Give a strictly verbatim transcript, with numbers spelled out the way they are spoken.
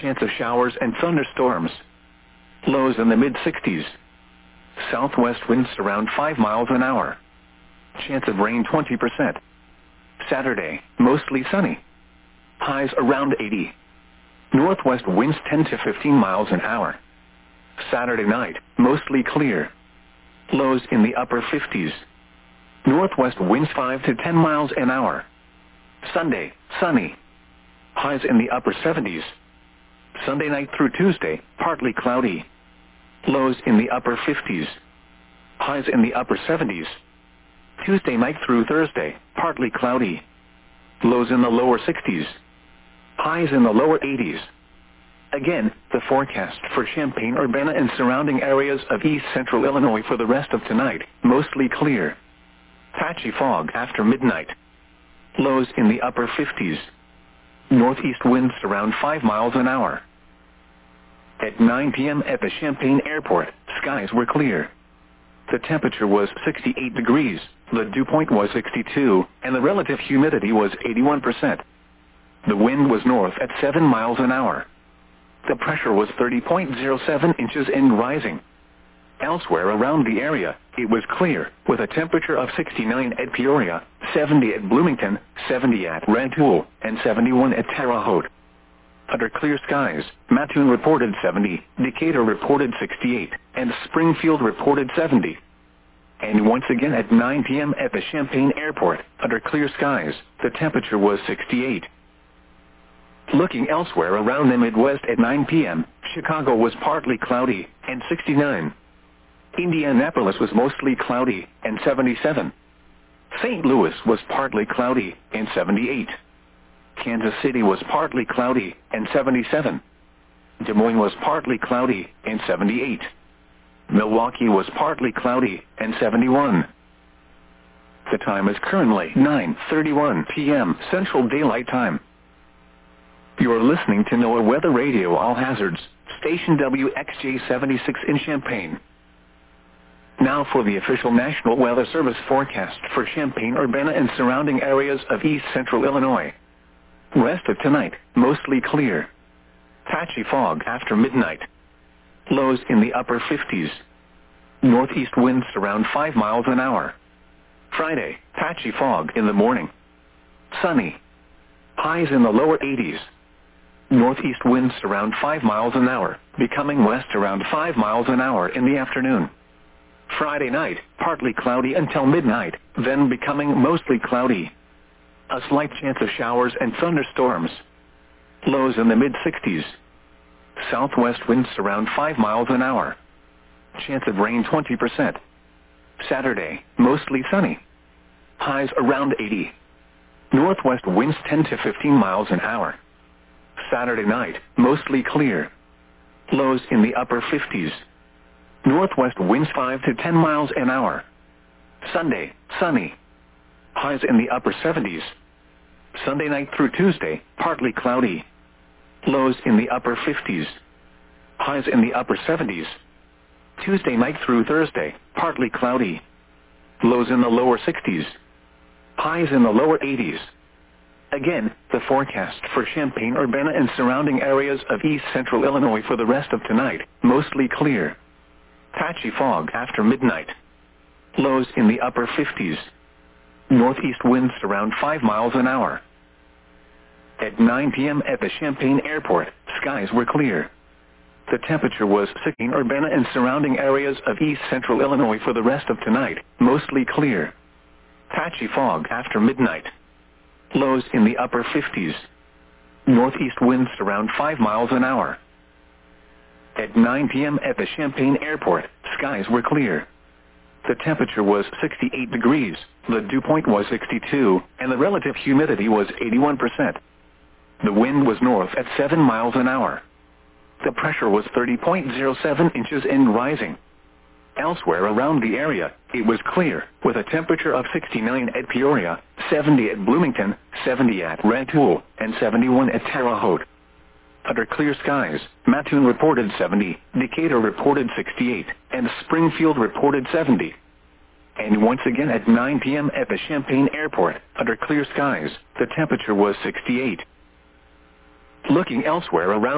chance of showers and thunderstorms. Lows in the mid sixties. Southwest winds around five miles an hour. Chance of rain twenty percent. Saturday, mostly sunny. Highs around eighty. Northwest winds ten to fifteen miles an hour. Saturday night, mostly clear. Lows in the upper fifties. Northwest winds five to ten miles an hour. Sunday, sunny. Highs in the upper seventies. Sunday night through Tuesday, partly cloudy. Lows in the upper fifties. Highs in the upper seventies. Tuesday night through Thursday, partly cloudy. Lows in the lower sixties. Highs in the lower eighties. Again, the forecast for Champaign, Urbana, and surrounding areas of east central Illinois for the rest of tonight, mostly clear. Patchy fog after midnight. Lows in the upper fifties. Northeast winds around five miles an hour. At nine p.m. at the Champaign Airport, skies were clear. The temperature was sixty-eight degrees, the dew point was sixty-two, and the relative humidity was eighty-one percent. The wind was north at seven miles an hour. The pressure was thirty point zero seven inches and rising. Elsewhere around the area, it was clear, with a temperature of sixty-nine at Peoria, seventy at Bloomington, seventy at Rantoul, and seventy-one at Terre Haute. Under clear skies, Mattoon reported seventy, Decatur reported sixty-eight, and Springfield reported seventy. And once again at nine p.m. at the Champaign Airport, under clear skies, the temperature was sixty-eight. Looking elsewhere around the Midwest at nine p.m., Chicago was partly cloudy, and sixty-nine. Indianapolis was mostly cloudy, and seventy-seven. Saint Louis was partly cloudy, and seventy-eight. Kansas City was partly cloudy, and seventy-seven. Des Moines was partly cloudy, and seventy-eight. Milwaukee was partly cloudy, and seventy-one. The time is currently nine thirty-one p.m. Central Daylight Time. You are listening to NOAA Weather Radio All Hazards, station W X J seventy-six in Champaign. Now for the official National Weather Service forecast for Champaign, Urbana, and surrounding areas of east central Illinois. Rest of tonight, mostly clear. Patchy fog after midnight. Lows in the upper fifties. Northeast winds around five miles an hour. Friday, patchy fog in the morning. Sunny. Highs in the lower eighties. Northeast winds around five miles an hour, becoming west around five miles an hour in the afternoon. Friday night, partly cloudy until midnight, then becoming mostly cloudy. A slight chance of showers and thunderstorms. Lows in the mid sixties. Southwest winds around five miles an hour. Chance of rain twenty percent. Saturday, mostly sunny. Highs around eighty. Northwest winds ten to fifteen miles an hour. Saturday night, mostly clear. Lows in the upper fifties. Northwest winds five to ten miles an hour. Sunday, sunny. Highs in the upper seventies. Sunday night through Tuesday, partly cloudy. Lows in the upper fifties. Highs in the upper seventies. Tuesday night through Thursday, partly cloudy. Lows in the lower sixties. Highs in the lower eighties. Again, the forecast for Champaign, Urbana, and surrounding areas of east central Illinois for the rest of tonight, mostly clear. Patchy fog after midnight. Lows in the upper fifties. Northeast winds around five miles an hour. At nine p.m. at the Champaign Airport, skies were clear. The temperature was sixteen. Urbana and surrounding areas of east central Illinois for the rest of tonight, mostly clear. Patchy fog after midnight. Lows in the upper fifties. Northeast winds around five miles an hour. At nine p.m. at the Champaign Airport, skies were clear. The temperature was sixty-eight degrees, the dew point was sixty-two, and the relative humidity was eighty-one percent. The wind was north at seven miles an hour. The pressure was thirty point zero seven inches and rising. Elsewhere around the area, it was clear, with a temperature of sixty-nine at Peoria, seventy at Bloomington, seventy at Rantoul, and seventy-one at Terre Haute. Under clear skies, Mattoon reported seventy, Decatur reported sixty-eight, and Springfield reported seventy. And once again at nine p.m. at the Champaign Airport, under clear skies, the temperature was sixty-eight. Looking elsewhere around